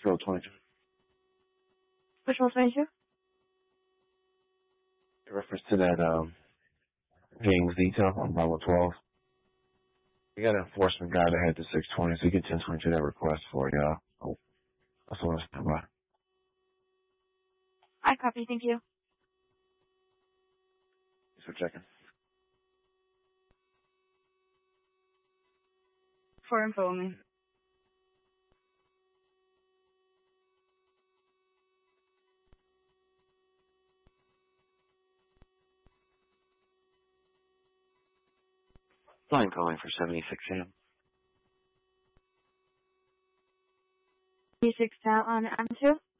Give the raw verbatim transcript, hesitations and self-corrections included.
Patrol twenty-two. Patrol twenty-two? In reference to that, um, James detail on Bravo twelve. We got an enforcement guy that had the six twenty, so you get ten twenty-two that request for you. Oh, that's what I was talking about. I copy, thank you. Thanks for checking. For info only. Line calling for seventy-six Sam. seventy-six Sal on M two?